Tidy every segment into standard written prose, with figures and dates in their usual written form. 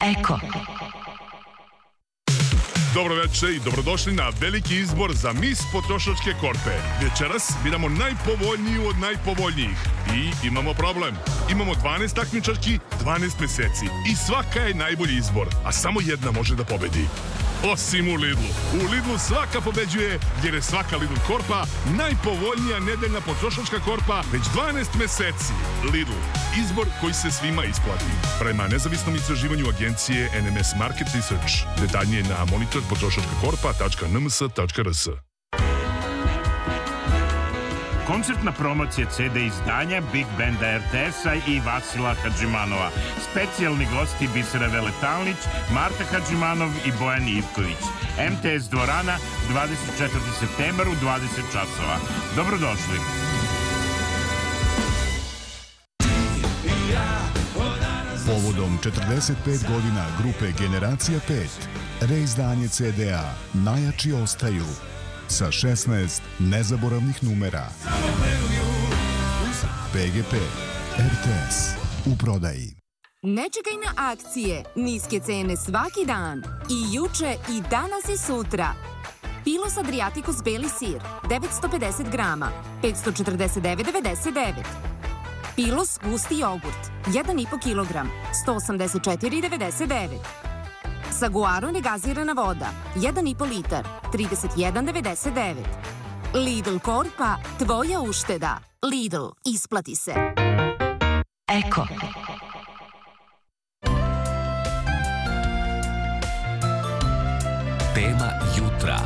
Eko. Dobro večer i dobrodošli na veliki izbor za Mis potrošačke korpe. Večeras biramo najpovoljniju od najpovoljnijih. I imamo problem. Imamo 12 takmičarki, 12 meseci. I svaka je najbolji izbor, a samo jedna može da pobedi. Osim u Lidlu. U Lidlu svaka pobeđuje jer je svaka Lidl korpa najpovoljnija nedeljna potrošačka korpa već 12 meseci. Lidl. Izbor koji se svima isplati. Prema nezavisnom istraživanju agencije NMS Market Research. Detaljnije na monitorpotrošačkakorpa.nms.rs. Koncertna promocija CD izdanja Big Banda RTS-a i Vasila Hadžimanova. Specijalni gosti Bisera Veletalnić, Marta Hadžimanov i Bojan Ivković. MTS dvorana, 24. septembar u 20 časova. Dobrodošli. Povodom 45 godina grupe Generacija 5, reizdanje CD-a Najjači ostaju sa 16 nezaboravnih numera. PGP, RTS, u prodaji. Ne čekaj na akcije, niske cene svaki dan. I juče, i danas, i sutra. Pilos Adriaticus beli sir, 950 grama, 549,99. Pilos gusti jogurt, 1,5 kilogram, 184,99. Saguaro negazirana voda, 1,5 litar, 31,99. Lidl korpa, tvoja ušteda. Lidl, isplati se. Eko. Tema jutra.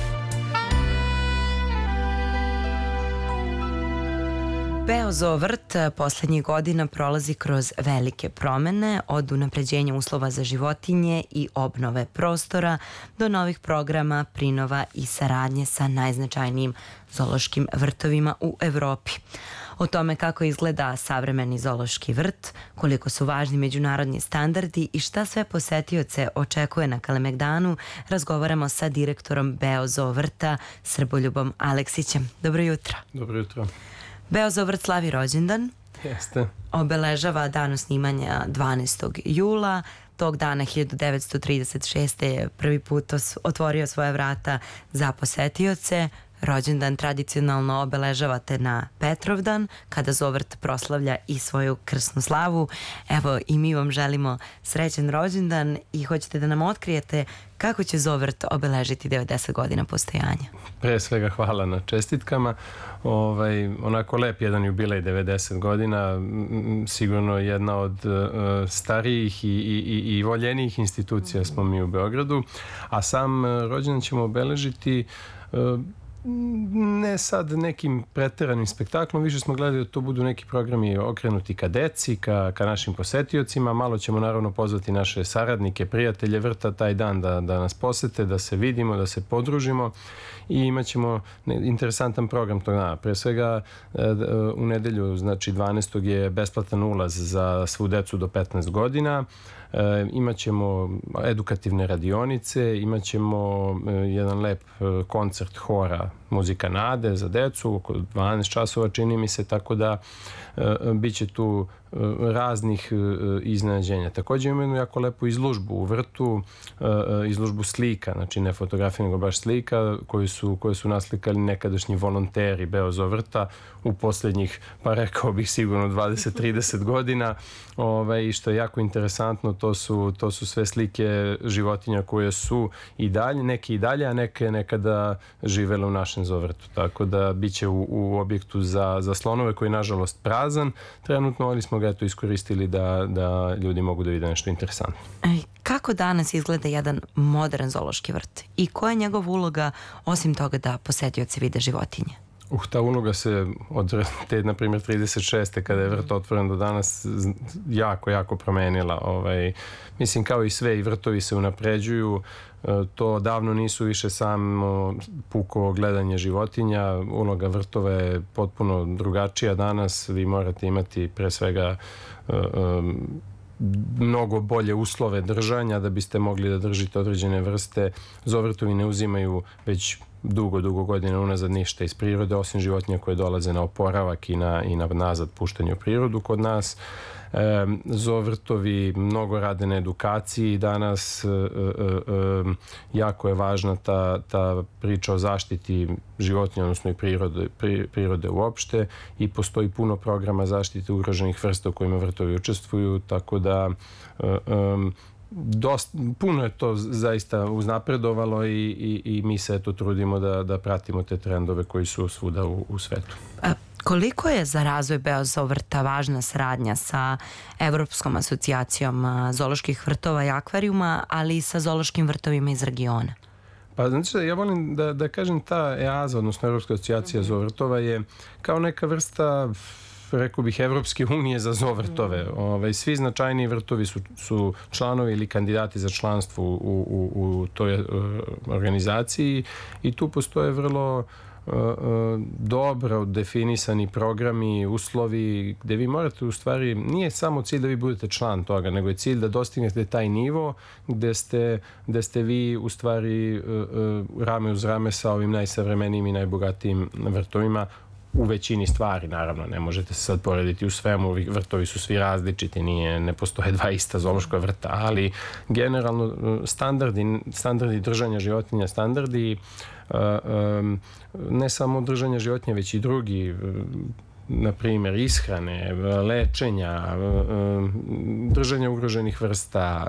Beozoo vrt poslednjih godina prolazi kroz velike promene, od unapređenja uslova za životinje i obnove prostora do novih programa, prinova i saradnje sa najznačajnijim zoološkim vrtovima u Evropi. O tome kako izgleda savremeni zoološki vrt, koliko su važni međunarodni standardi i šta sve posetioce očekuje na Kalemegdanu, razgovaramo sa direktorom Beozoo vrta Srboljubom Aleksićem. Dobro jutro. Dobro jutro. Beozoo vrt slavi rođendan. Jeste. Obeležava dan snimanja 12. jula. Tog dana 1936. je prvi put otvorio svoje vrata za posetioce. Rođendan tradicionalno obeležavate na Petrovdan, kada zoovrt proslavlja i svoju krsnu slavu. Evo, i mi vam želimo srećan rođendan i hoćete da nam otkrijete kako će zoovrt obeležiti 90 godina postojanja. Pre svega hvala na čestitkama. Onako lep jedan jubilej, 90 godina, sigurno jedna od starijih i voljenijih institucija smo mi u Beogradu, a sam rođendan ćemo obeležiti ne sad nekim preteranim spektaklom, više smo gledali da to budu neki programi okrenuti ka deci, ka našim posetiocima. Malo ćemo naravno pozvati naše saradnike, prijatelje vrta taj dan da nas posete, da se vidimo, da se podružimo i imat ćemo interesantan program tog dana. Pre svega u nedelju, znači 12. je besplatan ulaz za svu decu do 15 godina. Imaćemo edukativne radionice, imaćemo jedan lep koncert hora Muzika nade za decu, oko 12 časova čini mi se, tako da bit će tu raznih iznenađenja. Također imamo jednu jako lepu izložbu u vrtu, izložbu slika, znači ne fotografije nego baš slika koje su naslikali nekadašnji volonteri Beozoo vrta u posljednjih, pa rekao bih sigurno 20-30 godina. I što je jako interesantno, to su sve slike životinja koje su i dalje, neke i dalje, a neke nekada živele u našem zoovrtu. Tako da bit će u objektu za slonove koji je nažalost prazan trenutno, ali smo ga eto iskoristili da ljudi mogu da vide nešto interesantno. Kako danas izgleda jedan modern zoološki vrt i koja je njegova uloga osim toga da posetioci vide životinje? Ta uloga se od te, na primjer, 36. kada je vrt otvoren do danas jako promenila. Mislim, kao i sve, i vrtovi se unapređuju. To davno nisu više samo puko gledanje životinja. Uloga vrtova je potpuno drugačija danas. Vi morate imati pre svega mnogo bolje uslove držanja da biste mogli da držite određene vrste. Zoovrtovi ne uzimaju već dugo godina unazad ništa iz prirode, osim životinja koje dolaze na oporavak i na nazad puštanje u prirodu kod nas. Zoovrtovi mnogo rade na edukaciji danas, jako je važna ta priča o zaštiti životinja, odnosno i prirode uopšte, i postoji puno programa zaštite ugroženih vrsta u kojima vrtovi učestvuju, tako da puno je to zaista uznapredovalo i mi se trudimo da pratimo te trendove koji su svuda u svetu. Koliko je za razvoj beozovrta važna saradnja sa Evropskom asocijacijom zooloških vrtova i akvarijuma, ali i sa zoološkim vrtovima iz regiona? Pa znači, ja volim da kažem, ta EAZA, odnosno Evropska asocijacija zoovrtova, je kao neka vrsta, rekao bih, Evropske unije za zoovrtove. Svi značajniji vrtovi su članovi ili kandidati za članstvo u toj organizaciji i tu postoje vrlo dobro definisani programi, uslovi, gde vi morate, u stvari, nije samo cilj da vi budete član toga, nego je cilj da dostignete taj nivo gde ste vi, u stvari, rame uz rame sa ovim najsavremenijim i najbogatijim vrtovima u većini stvari, naravno. Ne možete se sad porediti u svemu, vrtovi su svi različiti, ne postoje dva ista zoološka vrta, ali generalno standardi držanja životinja, standardi ne samo držanja životinja, već i drugi, na primjer ishrane, lečenja, držanja ugroženih vrsta,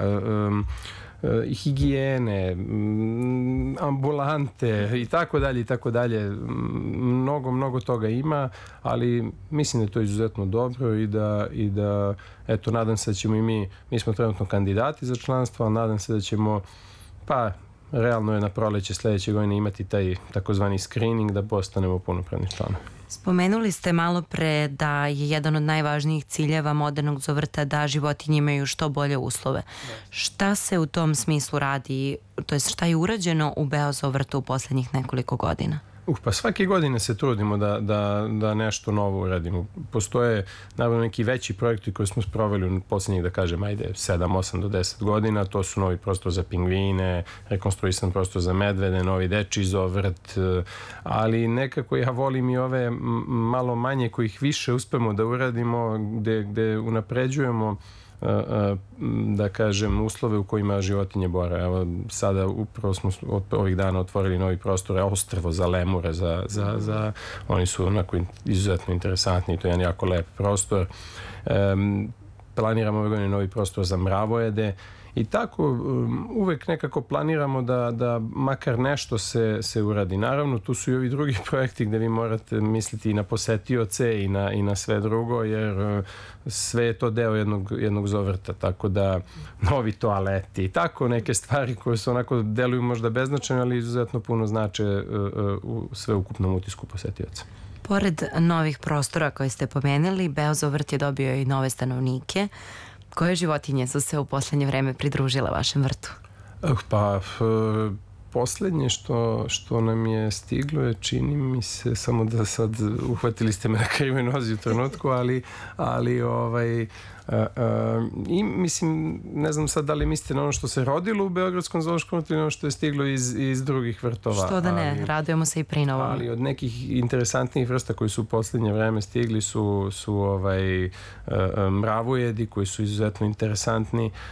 higijene, ambulante i tako dalje. Mnogo toga ima, ali mislim da je to izuzetno dobro i da eto, nadam se da ćemo i mi smo trenutno kandidati za članstvo, ali nadam se da ćemo, pa realno je na proleće sledeće godine imati taj takozvani screening da postanemo punopravni članovi. Spomenuli ste malo pre da je jedan od najvažnijih ciljeva modernog zoovrta da životinje imaju što bolje uslove. Šta se u tom smislu radi, to je šta je urađeno u beozoovrtu u poslednjih nekoliko godina? Pa svake godine se trudimo da nešto novo uradimo. Postoje, naravno, neki veći projekti koje smo sproveli u poslednjih, da kažem, 7, 8 do 10 godina. To su novi prostor za pingvine, rekonstruisan prostor za medvede, novi dečiji zoovrt, ali nekako ja volim i ove malo manje kojih više uspemo da uradimo, gde unapređujemo, da kažem, uslove u kojima životinje bore. Evo, sada upravo smo od ovih dana otvorili novi prostor, ostrvo za lemure, oni su onako izuzetno interesantni, to je jedan jako lep prostor. Planiramo ove godine novi prostor za mravojede i tako uvek nekako planiramo da makar nešto se uradi. Naravno, tu su i ovi drugi projekti gde vi morate misliti i na posetioce i na sve drugo, jer sve je to deo jednog zoovrta, tako da novi toaleti i tako neke stvari koje su onako deluju možda beznačajne, ali izuzetno puno znače u sveukupnom utisku posetioca. Pored novih prostora koje ste pomenuli, beozoovrt je dobio i nove stanovnike. Koje životinje su se u poslednje vreme pridružile vašem vrtu? Pa, poslednje što nam je stiglo je, čini mi se, samo da sad uhvatili ste me na krivoj nozi u trenutku, ali i mislim, ne znam sad da li mislite na ono što se rodilo u Beogradskom zoološkom vrtu ili ono što je stiglo iz drugih vrtova. Što da ne, radujemo se i prinovom. Ali od nekih interesantnih vrsta koji su u poslednje vreme stigli su mravojedi koji su izuzetno interesantni.